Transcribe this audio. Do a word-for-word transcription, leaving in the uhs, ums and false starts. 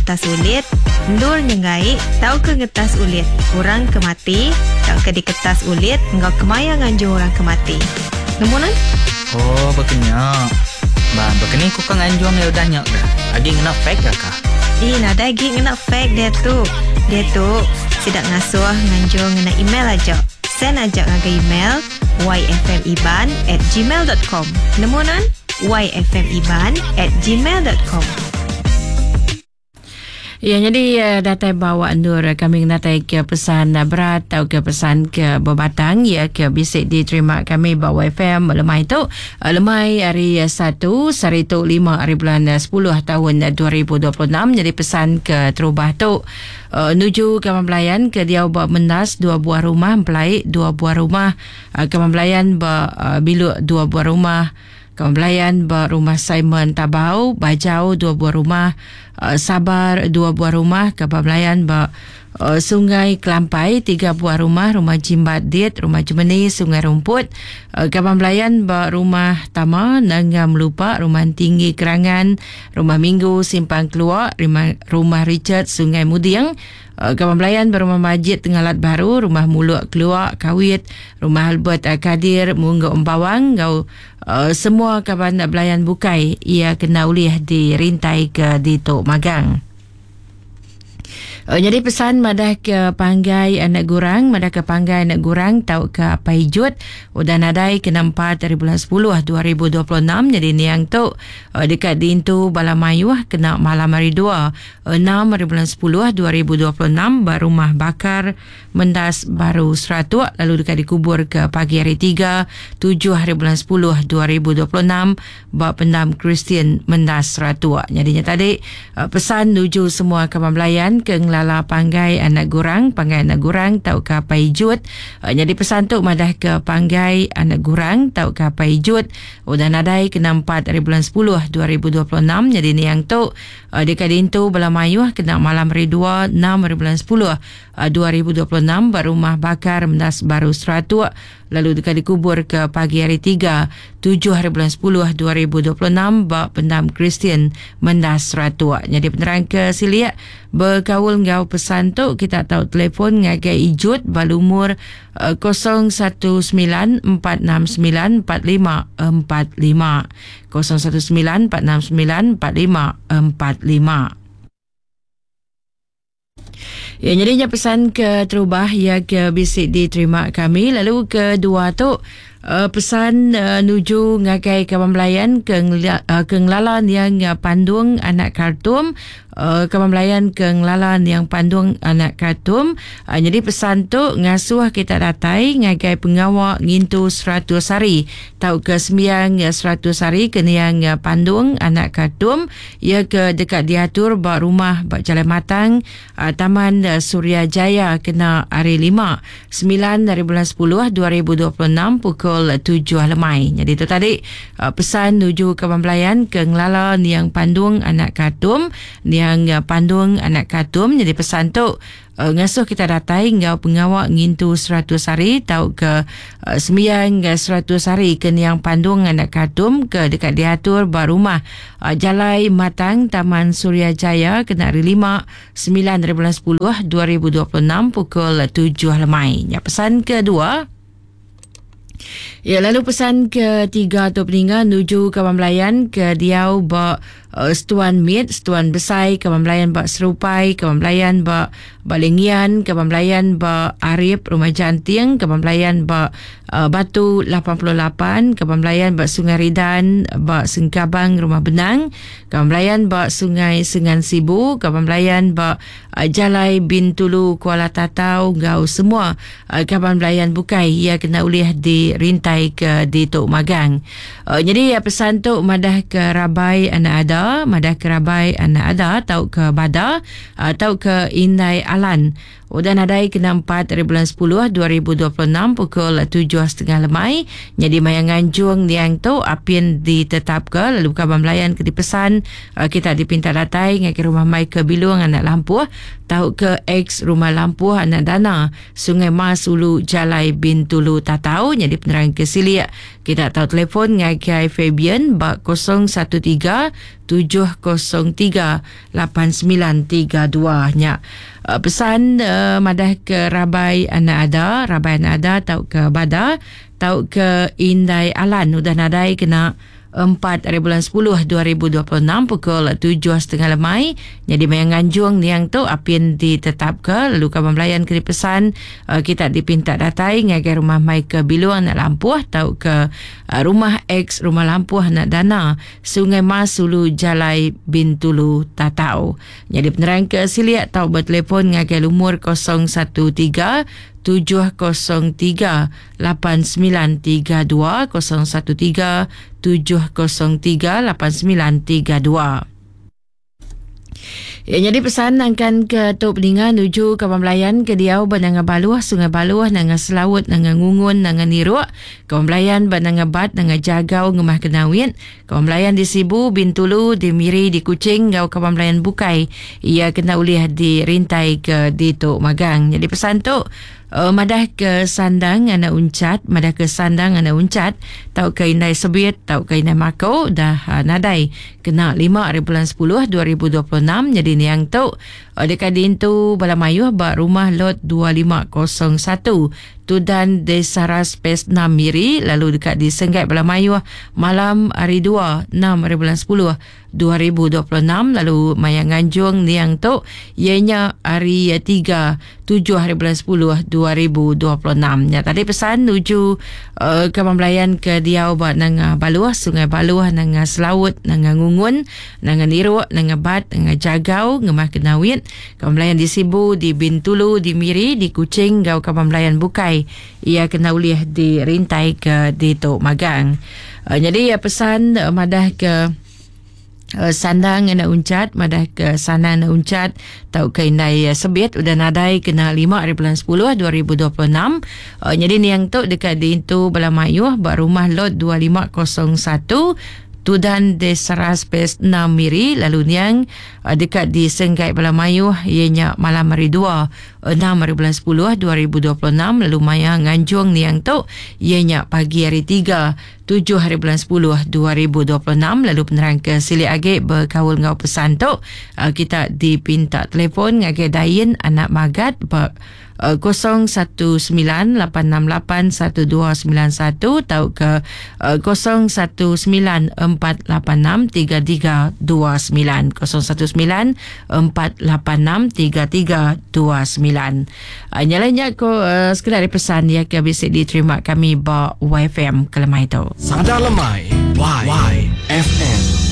ngetas ulit, ndur nyengai, tau ke ngetas ulit, orang kemati, tau ke diketas ulit, engkau kemaya nganjung orang kemati. Nemunan? Oh, berkenyak. Bah, berkeni ku kang anjuang ya udah nyak dah. Agi ngena fake dah kah? Ih, nada lagi ngena fake dia tu. Dia tu sidak ngasuh nganjung ngena email aja. Send aja ngaga email y f m iban at gmail dot com. Nemunan? y f m iban at gmail dot com. Ya, jadi uh, datai bawa ndur kami datai ke pesan uh, berat atau ke pesan ke berbatang ya ke bisik diterima kami bawa F M lemai tu uh, lemai hari uh, satu hari tu lima hari bulan uh, sepuluh tahun uh, dua ribu dua puluh enam. Jadi pesan ke terubah tu uh, nuju ke Mambelayan ke Diau Bak Mendas dua buah rumah, Mempelai dua buah rumah, uh, ke Mambelayan Bak uh, Biluk dua buah rumah, Kemambelayan berumah Simon Tabau, Bajau dua buah rumah, uh, Sabar dua buah rumah, Kemambelayan ber uh, Sungai Kelampai tiga buah rumah, rumah Jimbat Dit, rumah Jemeni, Sungai Rumput, uh, Kemambelayan berumah Tama, Nanggam Lupa, rumah Tinggi Kerangan, rumah Minggu Simpang Keluar, rumah, rumah Richard Sungai Mudiang, Uh, Kemambelayan berumah Majid Tengalat Baru, rumah Muluk Keluar Kawit, rumah Albert uh, Kadir Mungguk Empawang, gau uh, semua kawan belayan bukai ia kena ulih di rintai ke di Tok Magang. Uh, jadi pesan madah ke Panggai Anak Gurang, madah ke Panggai Anak Gurang tau ke Paijut udah nadai ke empat dari bulan sepuluh dua ribu dua puluh enam. Jadi ni yang tu uh, dekat Dintu Balamayuh kena malam hari dua enam hari bulan sepuluh dua ribu dua puluh enam berumah Bakar Mendas Baru Seratuk, lalu dekat dikubur ke pagi hari tiga tujuh hari bulan sepuluh dua ribu dua puluh enam bak pendam Kristian Mendas Seratuk. Jadinya tadi uh, pesan nuju semua Kemambelayan ke Lala Panggai Anak Gurang, Panggai Anak Gurang tau ke Paijut. Uh, jadi pesan tu madah ke Panggai Anak Gurang tau ke Paijut udah nadai ke empat hari bulan sepuluh dua ribu dua puluh enam. Jadi ni yang tu uh, dekat Dintu Balamayuh kena malam hari dua enam hari bulan sepuluh uh, dua ribu dua puluh enam berumah Bakar Mendas Baru Seratuk, lalu dekat dikubur ke pagi hari tiga tujuh hari bulan sepuluh dua ribu dua puluh enam bak pendam Kristian Mendas Seratuk. Jadi penerang ke Siliak berkawul ngau pesan tu kita tahu telefon ngagai Ijut balumur uh, kosong satu sembilan empat enam sembilan empat lima empat lima kosong satu sembilan empat enam sembilan empat lima empat lima. Ya, jadinya pesan ke terubah ya ke bisik diterima kami. Lalu kedua tu uh, pesan uh, nuju ngagai Kemambelayan ke uh, Ngelalan yang uh, Pandung Anak Kartum, uh, Kemambelayan ke Ngelalan yang Pandung Anak Kartum. Uh, jadi pesan tu ngasuh kita datai ngagai pengawak ngintu seratus hari tau ke sembiang seratus hari ke yang uh, Pandung Anak Kartum ia ke dekat diatur bak rumah bak Jalan Matang, uh, Taman uh, Suria Jaya kena hari lima sembilan dari bulan sepuluh dua ribu dua puluh enam pukul tujuh lemai. Jadi itu tadi uh, pesan nuju Kemambelayan ke Ngelalan yang Pandung Anak Kartum, yang uh, Pandung Anak Kartum. Jadi pesan tu uh, ngasuh kita datai ngau pengawak ngintu seratus hari tau ke uh, sembiang seratus hari ke yang Pandung Anak Kartum ke dekat diatur bar rumah uh, Jalai Matang Taman Suria Jaya kena hari lima sembilan dari bulan sepuluh dua ribu dua puluh enam pukul tujuh lemai. Ya, pesan kedua. Ya, lalu pesan ketiga tu peninggal nuju Kemambelayan ke Diau bak uh, Setuan Mit, Setuan Besai, Kemambelayan bak Serupai, Kemambelayan bak Balingian, Kemambelayan bak Arif, Rumah Janting, Kemambelayan bak uh, Batu lapan puluh lapan, Kemambelayan bak Sungai Ridan, bak Sengkabang, Rumah Benang, Kemambelayan bak Sungai Sengan Sibu, Kemambelayan bak uh, Jalai Bintulu Kuala Tatau, gau semua uh, Kemambelayan bukai ia kena ulih di rintai ke di Tok Magang. Uh, jadi ya, pesan tu madah ke Rabai Anak Ada, madah ke Rabai Anak Ada tau ke Bada, uh, tau ke Indai Alan Udan adai kena empat hari bulan sepuluh dua ribu dua puluh enam pukul tujuh tiga puluh lemai. Jadi mayang Nganjung niang tu apien ditetapkan lalu kabar melayan ke dipesan uh, kita dipinta datai ngai ke rumah mai ke Biluang anak Lampuh tahu ke X rumah Lampuh anak Dana Sungai Mas Ulu Jalai bin Tulu Tatau. Jadi penerang ke Silia kita tahu telefon ngai ke Fabian bak kosong satu tiga tujuh kosong tiga lapan sembilan tiga dua nya. Uh, pesan uh, madah ke Rabai anak ada Rabai anak ada tahu ke Bada tahu ke Indai Alan udah nadai kena empat hari bulan sepuluh dua ribu dua puluh enam pukul tujuh tiga puluh lemai. Jadi mayang Nganjung niang tu apien ditetapkan lalu kabar melayan ke pesan uh, kita dipinta datai ngai ke rumah mai ke Biluang anak Lampuh tahu ke uh, rumah X rumah Lampuh anak Dana Sungai Mas Ulu Jalai bin Tulu Tatau. Jadi penerang ke Siliak tahu bertelefon ngai ke lumur kosong satu tiga tujuh kosong tiga lapan sembilan tiga dua kosong satu tiga tujuh kosong tiga lapan sembilan tiga dua. Ya, jadi pesan akan ke Tok Peninga nuju Kawan Melayan ke Diau Bananga Baluah Sungai Baluah Nanga Selawut Nanga Ngungun Nanga Niruk Kawan Melayan Bananga Bat Nanga Jagau Ngemah Kenawit Kawan Melayan di Sibu Bintulu di Miri di Kuching Gau Kawan Melayan Bukai ia kena ulih di Rintai ke di Tok Magang. Jadi pesan tu Uh, madah ke Sandang anak Uncat madah ke Sandang anak Uncat tahu ke Indai Sebit tahu ke Indai Makau dah uh, nadai kena lima hari bulan sepuluh dua ribu dua puluh enam. Jadi ni yang tu uh, dekat dintu Balamayuh bak rumah lot dua lima kosong satu Tudan Desa Raspes enam Miri lalu dekat di Senggai Balamayuh malam hari dua enam hari bulan sepuluh dua ribu dua puluh enam. Lalu mayang Nganjung niang tu ianya hari tiga tujuh hari bulan sepuluh dua ribu dua puluh enam. Ya, tadi pesan nuju uh, Kawan Melayan ke Diau Bat Nanga Baluah Sungai Baluah Nanga Selawut Nanga Ngungun Nanga Niruk Nanga Bat Nanga Jagau Ngemah Kenawit Kawan Melayan di Sibu di Bintulu di Miri di Kuching Gau Kawan Melayan Bukai ia kena ulih di Rintai ke di Tok Magang. Uh, jadi ya pesan uh, madah ke Uh, Sandang anak Uncat madah ke Sana anak Uncat tahu ke Indai uh, Sebit udah nadai kena lima hari bulan sepuluh dua ribu dua puluh enam. Uh, jadi ni yang tu dekat di Intu Balamayuh bak rumah lot dua lima kosong satu Tudan Desa Raspes enam Miri lalu niang uh, dekat di Senggai Balamayuh ianya malam hari dua enam hari bulan sepuluh dua ribu dua puluh enam. Lalu mayang Nganjung niang tu ianya pagi hari tiga tujuh hari bulan sepuluh dua ribu dua puluh enam. Lalu penerang ke Silik Agik berkawal ngau pesan tu uh, kita dipinta telefon ngake Dayin anak Magat ber Uh, kosong satu sembilan lapan enam lapan satu dua sembilan satu tahu ke uh, kosong satu sembilan empat lapan enam tiga tiga dua sembilan kosong satu sembilan empat lapan enam tiga tiga dua sembilan. Uh, nyalanya ko uh, sekedar pesan ya ke bisa diterima kami ba Y F M Kelemai tu. Sadar Lemai Y F M.